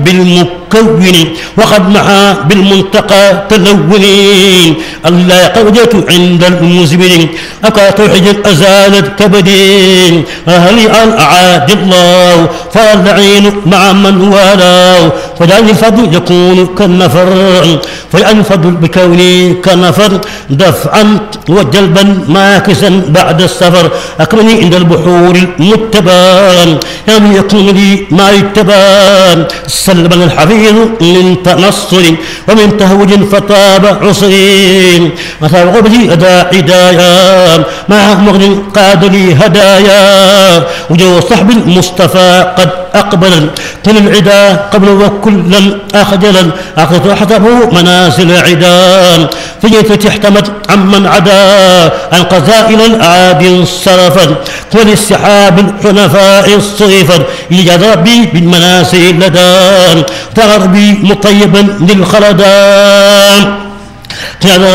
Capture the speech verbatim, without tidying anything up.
بالمكون وقد معا بالمنتقى تلونين الله قودة عند المزمن أكا توحد أزالت كبدين أهلي عن أعاد الله فالعين مع من والاه فجعل الفضل يكون كالنفر فجعل الفضل بكوني كالنفر دفعا وجلبا ماكسا بعد السفر أكرمني عند البحور المتبان يعني يكون لي ما يتبان سلبا الحفيظ من تنصر ومن تهوج فطاب عصرين مثل غبلي أداء هدايا مع مغن قاد لي هدايا وجو صحب المصطفى قد أقبل كل العدا قبل وكلا أخجلا أخذ حسبه منازل عدان فجيت تحتمت عمن عدا عن قزائل الأعادي انصرفا وللسحاب الحنفاء الصيفا يجد ربي بالمناسل لدان تغربي مطيبا للخلدان